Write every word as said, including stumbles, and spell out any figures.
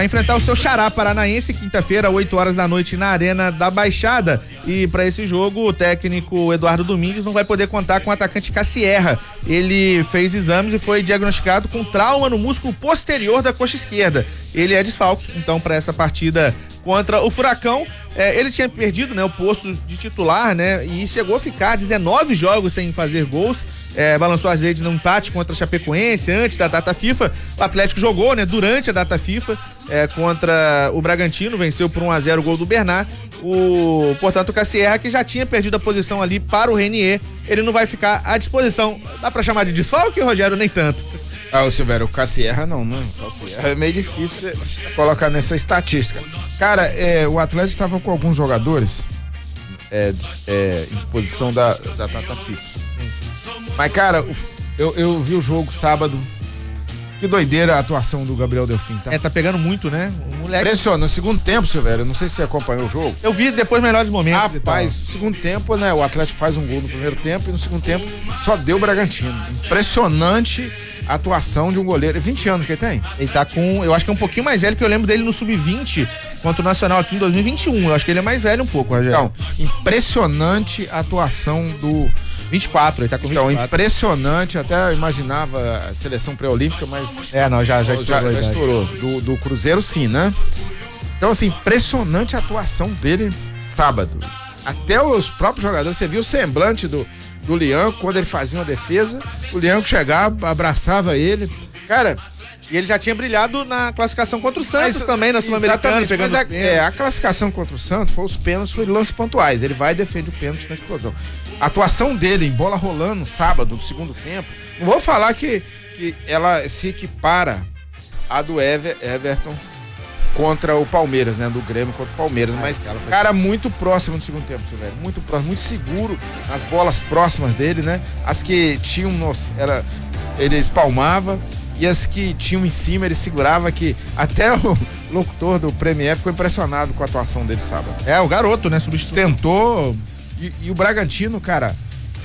Vai enfrentar o seu Xará Paranaense, quinta-feira, oito horas da noite, na Arena da Baixada. E para esse jogo, o técnico Eduardo Domingues não vai poder contar com o atacante Cassierra. Ele fez exames e foi diagnosticado com trauma no músculo posterior da coxa esquerda. Ele é desfalque, então, para essa partida contra o Furacão. É, ele tinha perdido, né, o posto de titular, né, e chegou a ficar dezenove jogos sem fazer gols. É, balançou as redes no empate contra a Chapecoense antes da data FIFA. O Atlético jogou, né, durante a data FIFA é, contra o Bragantino, venceu por um a zero o gol do Bernard. O, portanto, o Cassierra, que já tinha perdido a posição ali para o Renier, ele não vai ficar à disposição. Dá pra chamar de desfalque, Rogério? Nem tanto. Ah, o Silvério, o Cassierra não, né? O Cassierra é meio difícil colocar nessa estatística. Cara, é, o Atlético estava com alguns jogadores é, é, em disposição da, da data FIFA. Mas, cara, eu, eu vi o jogo sábado. Que doideira a atuação do Gabriel Delfim, tá? É, tá pegando muito, né? O moleque... Impressiona, no segundo tempo, Silvério, não sei se você acompanhou o jogo. Eu vi depois melhores momentos. Rapaz, no segundo tempo, né, o Atlético faz um gol no primeiro tempo e no segundo tempo só deu o Bragantino. Impressionante a atuação de um goleiro. vinte anos que ele tem? Ele tá com, eu acho que é um pouquinho mais velho, que eu lembro dele no sub vinte contra o Nacional aqui em dois mil e vinte e um. Eu acho que ele é mais velho um pouco, Rogério. Então, impressionante a atuação do... vinte e quatro, ele tá com vinte e quatro. Então, impressionante, até eu imaginava a seleção pré-olímpica, mas... É, não, já, já estourou. Já, já estourou. Do, do Cruzeiro, sim, né? Então, assim, impressionante a atuação dele sábado. Até os próprios jogadores, você viu o semblante do, do Lianco, quando ele fazia uma defesa, o Lianco chegava, abraçava ele. Cara... E ele já tinha brilhado na classificação contra o Santos mas, também, na Sul-Americana, pegando mas a, é, a classificação contra o Santos foi os pênaltis, foi lances pontuais. Ele vai e defende o pênalti na explosão. A atuação dele em bola rolando sábado, no segundo tempo, não vou falar que, que ela se equipara à do Ever, Everton contra o Palmeiras, né? Do Grêmio contra o Palmeiras, mas cara, muito próximo no segundo tempo, velho. Muito próximo, muito seguro nas bolas próximas dele, né? As que tinham, era, ele espalmava. E as que tinham em cima, ele segurava, que até o locutor do Premier ficou impressionado com a atuação dele sábado. É, o garoto, né? Substituto. Tentou. E, e o Bragantino, cara,